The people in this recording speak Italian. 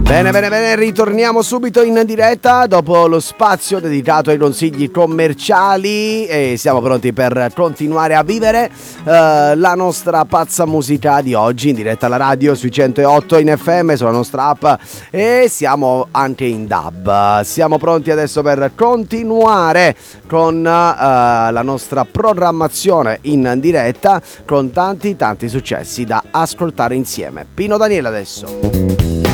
Bene, bene, bene, ritorniamo subito in diretta dopo lo spazio dedicato ai consigli commerciali e siamo pronti per continuare a vivere la nostra pazza musica di oggi in diretta alla radio sui 108 in FM sulla nostra app e siamo anche in DAB. Siamo pronti adesso per continuare con la nostra programmazione in diretta con tanti successi da ascoltare insieme. Pino Daniele adesso.